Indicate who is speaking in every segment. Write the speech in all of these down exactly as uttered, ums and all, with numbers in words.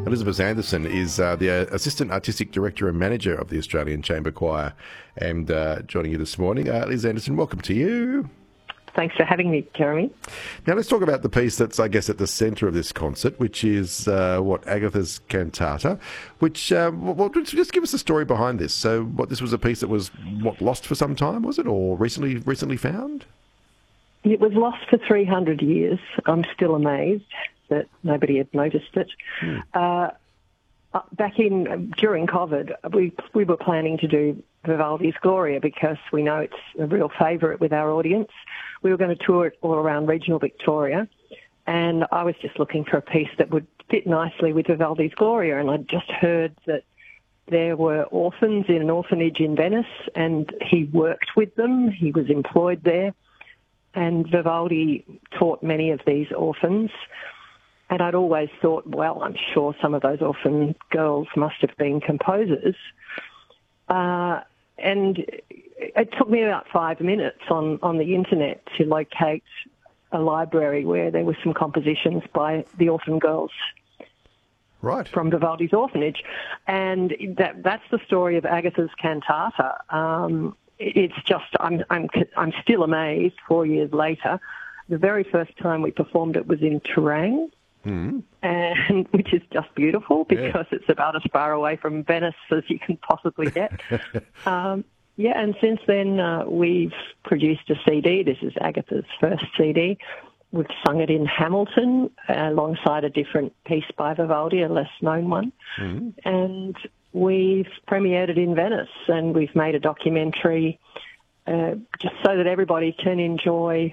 Speaker 1: Elizabeth Anderson is uh, the uh, Assistant Artistic Director and Manager of the Australian Chamber Choir, and uh, joining you this morning. Uh, Liz Anderson, welcome to you.
Speaker 2: Thanks for having me, Jeremy.
Speaker 1: Now let's talk about the piece that's, I guess, at the centre of this concert, which is uh, what Agatha's Cantata. Which, uh, well, just give us the story behind this. So, what this was a piece that was what lost for some time, was it, or recently recently found?
Speaker 2: It was lost for three hundred years. I'm still amazed that nobody had noticed it. Hmm. Uh, back in during COVID, we we were planning to do Vivaldi's Gloria because we know it's a real favourite with our audience. We were going to tour it all around regional Victoria, and I was just looking for a piece that would fit nicely with Vivaldi's Gloria, and I'd just heard that there were orphans in an orphanage in Venice, and he worked with them. He was employed there, and Vivaldi taught many of these orphans. And I'd always thought, well, I'm sure some of those orphan girls must have been composers. Uh, and it took me about five minutes on, on the internet to locate a library where there were some compositions by the orphan girls.
Speaker 1: Right.
Speaker 2: From Vivaldi's orphanage. And that that's the story of Agatha's Cantata. Um, it's just, I'm, I'm, I'm still amazed four years later. The very first time we performed it was in Terang. Mm. And which is just beautiful because yeah. it's about as far away from Venice as you can possibly get. um, yeah, and since then uh, we've produced a C D. This is Agatha's first C D. We've sung it in Hamilton uh, alongside a different piece by Vivaldi, a less known one. Mm. And we've premiered it in Venice, and we've made a documentary uh, just so that everybody can enjoy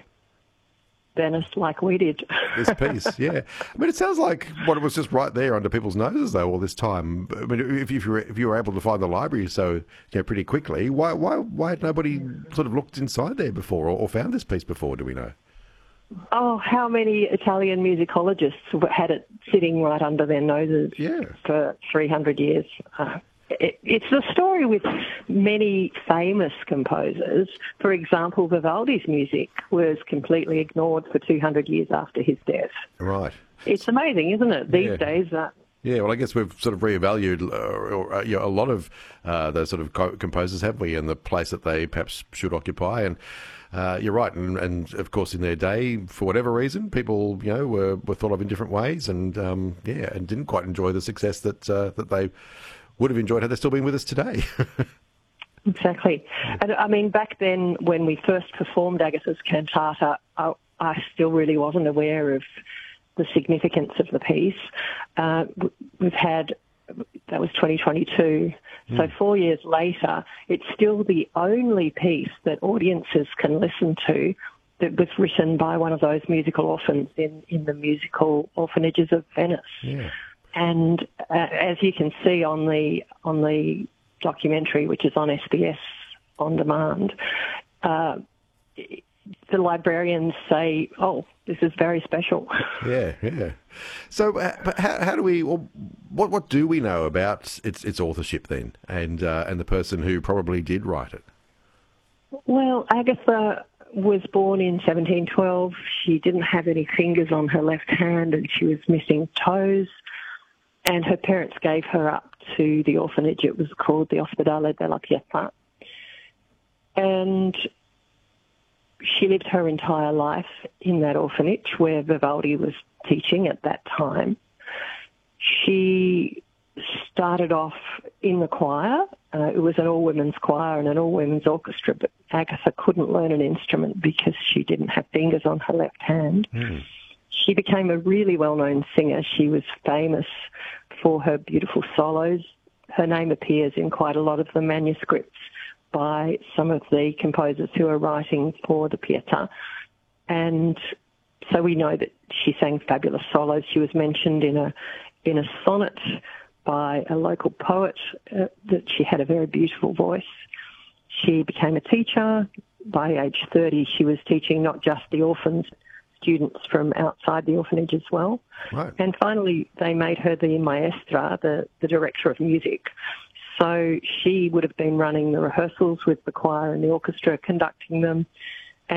Speaker 2: Venice like we did.
Speaker 1: This piece, yeah. I mean, it sounds like what it was just right there under people's noses, though, all this time. I mean, if, if you were if you were able to find the library so you know, pretty quickly, why why why had nobody sort of looked inside there before or, or found this piece before? Do we know?
Speaker 2: Oh, how many Italian musicologists had it sitting right under their noses
Speaker 1: yeah.
Speaker 2: for three hundred years? Uh, It, it's the story with many famous composers. For example, Vivaldi's music was completely ignored for two hundred years after his death.
Speaker 1: Right.
Speaker 2: It's amazing, isn't it, these
Speaker 1: yeah.
Speaker 2: days? Uh,
Speaker 1: yeah, well, I guess we've sort of reevaluated uh, or, uh, you know, a lot of uh, those sort of co- composers, have we, and the place that they perhaps should occupy. And uh, you're right, and, and of course, in their day, for whatever reason, people you know were, were thought of in different ways, and um, yeah, and didn't quite enjoy the success that uh, that they would have enjoyed had they still been with us today.
Speaker 2: Exactly. And I mean, back then when we first performed Agatha's Cantata, I, I still really wasn't aware of the significance of the piece. Uh, we've had, that was twenty twenty-two, mm. so four years later, it's still the only piece that audiences can listen to that was written by one of those musical orphans in, in the musical orphanages of Venice.
Speaker 1: Yeah.
Speaker 2: And uh, as you can see on the on the documentary, which is on S B S On Demand, uh, the librarians say, "Oh, this is very special."
Speaker 1: Yeah, yeah. So, uh, how, how do we? Well, what what do we know about its its authorship then, and uh, and the person who probably did write it?
Speaker 2: Well, Agatha was born in seventeen twelve. She didn't have any fingers on her left hand, and she was missing toes. And her parents gave her up to the orphanage. It was called the Ospedale della Pietà. And she lived her entire life in that orphanage where Vivaldi was teaching at that time. She started off in the choir. Uh, it was an all-women's choir and an all-women's orchestra, but Agatha couldn't learn an instrument because she didn't have fingers on her left hand. Mm. She became a really well-known singer. She was famous for her beautiful solos. Her name appears in quite a lot of the manuscripts by some of the composers who are writing for the Pietà. And so we know that she sang fabulous solos. She was mentioned in a in a sonnet by a local poet uh, that she had a very beautiful voice. She became a teacher. By age thirty, she was teaching not just the orphans, students from outside the orphanage as well.
Speaker 1: Right.
Speaker 2: And finally, they made her the maestra, the, the director of music. So she would have been running the rehearsals with the choir and the orchestra, conducting them.